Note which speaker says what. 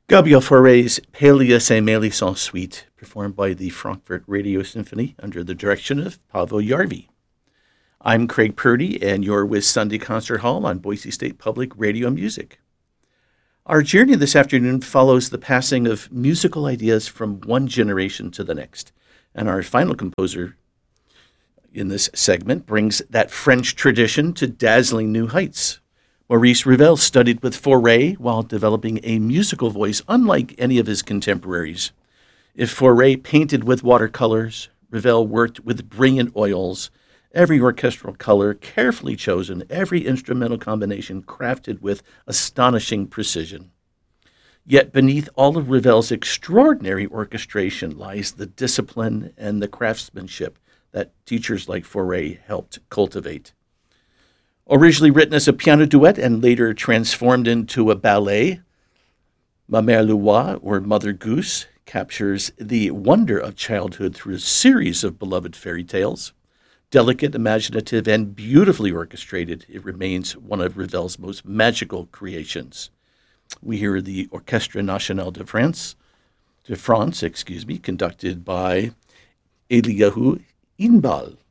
Speaker 1: Gabriel Fauré's Peleus et Mélisande Suite, performed by the Frankfurt Radio Symphony under the direction of Pavel Jarvi. I'm Craig Purdy, and you're with Sunday Concert Hall on Boise State Public Radio and Music. Our journey this afternoon follows the passing of musical ideas from one generation to the next, and our final composer in this segment brings that French tradition to dazzling new heights. Maurice Ravel studied with Fauré while developing a musical voice unlike any of his contemporaries. If Fauré painted with watercolors, Ravel worked with brilliant oils, every orchestral color carefully chosen, every instrumental combination crafted with astonishing precision. Yet beneath all of Ravel's extraordinary orchestration lies the discipline and the craftsmanship that teachers like Fauré helped cultivate. Originally written as a piano duet and later transformed into a ballet, Ma Mère Loire, or Mother Goose, captures the wonder of childhood through a series of beloved fairy tales. Delicate, imaginative, and beautifully orchestrated, it remains one of Ravel's most magical creations. We hear the Orchestre National de France, conducted by Eliyahu Inbal.